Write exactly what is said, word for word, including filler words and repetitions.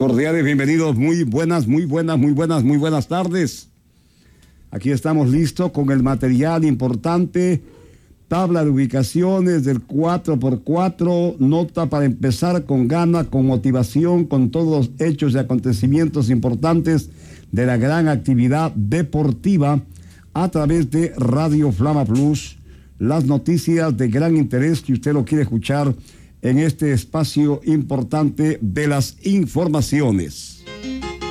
Cordiales, bienvenidos, muy buenas, muy buenas, muy buenas, muy buenas tardes. Aquí estamos listos con el material importante, tabla de ubicaciones del cuatro por cuatro, nota para empezar con gana, con motivación, con todos los hechos y acontecimientos importantes de la gran actividad deportiva a través de Radio Flama Plus, las noticias de gran interés que usted lo quiere escuchar en este espacio importante de las informaciones.